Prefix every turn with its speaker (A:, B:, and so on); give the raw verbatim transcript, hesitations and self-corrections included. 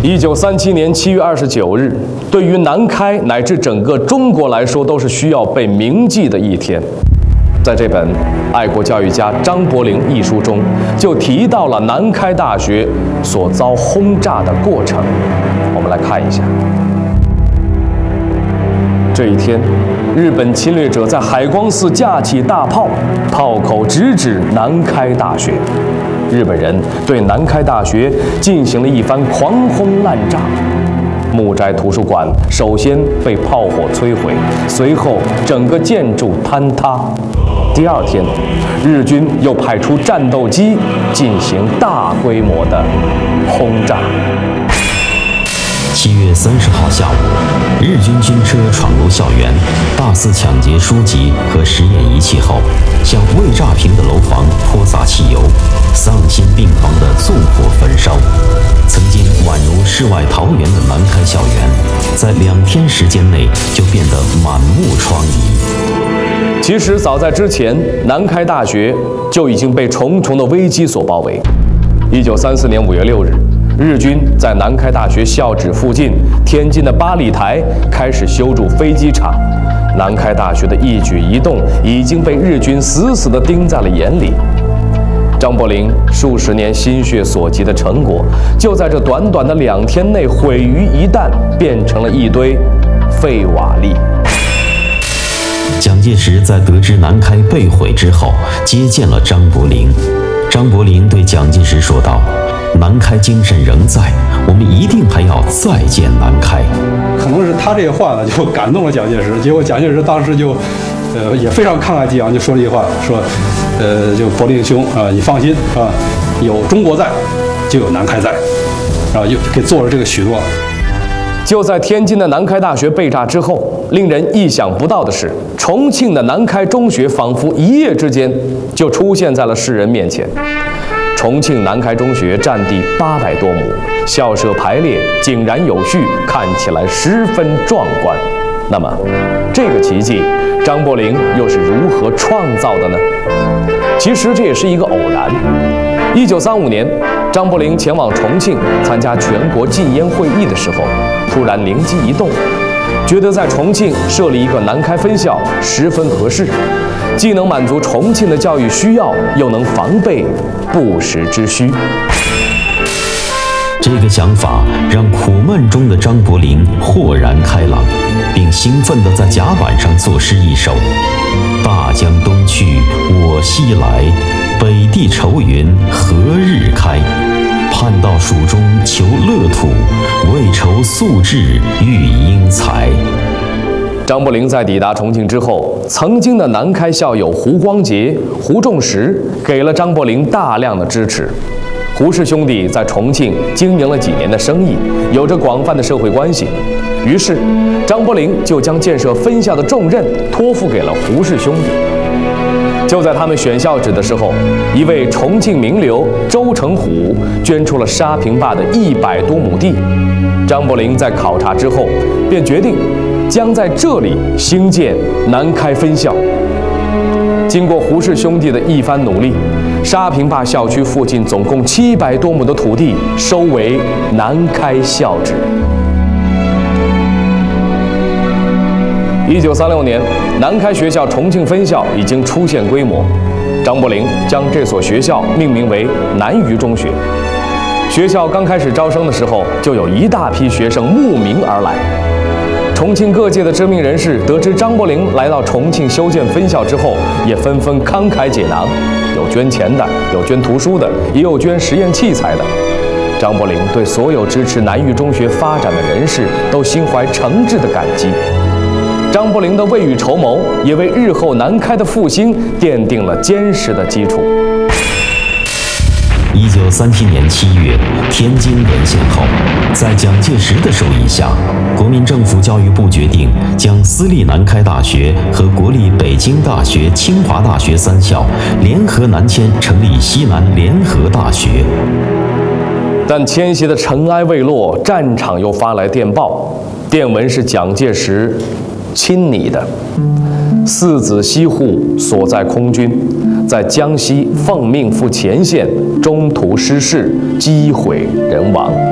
A: 一九三七年七月二十九日，对于南开乃至整个中国来说，都是需要被铭记的一天。在这本爱国教育家张伯苓一书中，就提到了南开大学所遭轰炸的过程。我们来看一下。这一天，日本侵略者在海光寺架起大炮，炮口直指南开大学。日本人对南开大学进行了一番狂轰滥炸。木斋图书馆首先被炮火摧毁，随后整个建筑坍塌。第二天，日军又派出战斗机进行大规模的轰炸。
B: 七月三十号下午，日军军车闯入校园，大肆抢劫书籍和实验仪器后，向未炸平的楼房泼洒汽油，丧心病狂地纵火焚烧。曾经宛如世外桃源的南开校园，在两天时间内就变得满目疮痍。
A: 其实早在之前，南开大学就已经被重重的危机所包围。一九三四年五月六日。日军在南开大学校址附近天津的八里台开始修筑飞机场，南开大学的一举一动已经被日军死死地盯在了眼里。张伯苓数十年心血所及的成果，就在这短短的两天内毁于一旦，变成了一堆废瓦砾。
B: 蒋介石在得知南开被毁之后，接见了张伯苓。张伯苓对蒋介石说道：“南开精神仍在，我们一定还要再建南开。”
C: 可能是他这些话呢，就感动了蒋介石。结果蒋介石当时就，呃，也非常慷慨激昂，就说了一句话，说，呃，就伯苓兄啊、呃，你放心啊，有中国在，就有南开在，然后就给做了这个许诺。
A: 就在天津的南开大学被炸之后，令人意想不到的是，重庆的南开中学仿佛一夜之间就出现在了世人面前。重庆南开中学占地八百多亩，校舍排列井然有序，看起来十分壮观。那么，这个奇迹，张伯苓又是如何创造的呢？其实这也是一个偶然。一九三五年，张伯苓前往重庆参加全国禁烟会议的时候，突然灵机一动，觉得在重庆设立一个南开分校十分合适，既能满足重庆的教育需要，又能防备不时之需。
B: 这个想法让苦闷中的张伯苓豁然开朗，并兴奋地在甲板上作诗一首：“大江东去我西来，北地愁云何日开？盼到蜀中求乐土，为愁素质育英才。”
A: 张伯苓在抵达重庆之后，曾经的南开校友胡光杰、胡仲实给了张伯苓大量的支持。胡氏兄弟在重庆经营了几年的生意，有着广泛的社会关系，于是张伯苓就将建设分校的重任托付给了胡氏兄弟。就在他们选校址的时候，一位重庆名流周成虎捐出了沙坪坝的一百多亩地。张伯苓在考察之后，便决定将在这里兴建南开分校。经过胡氏兄弟的一番努力，沙坪坝校区附近总共七百多亩的土地收为南开校址。一九三六年，南开学校重庆分校已经出现规模，张伯苓将这所学校命名为南余中学。学校刚开始招生的时候，就有一大批学生慕名而来。重庆各界的知名人士得知张伯苓来到重庆修建分校之后，也纷纷慷慨解囊，有捐钱的，有捐图书的，也有捐实验器材的。张伯苓对所有支持南余中学发展的人士都心怀诚挚的感激。张伯苓的未雨绸缪，也为日后南开的复兴奠定了坚实的基础。
B: 一九三七年七月，天津沦陷后，在蒋介石的授意下，国民政府教育部决定将私立南开大学和国立北京大学、清华大学三校联合南迁，成立西南联合大学。
A: 但迁徙的尘埃未落，战场又发来电报，电文是蒋介石亲拟的。四子西户所在空军，在江西奉命赴前线，中途失事，机毁人亡。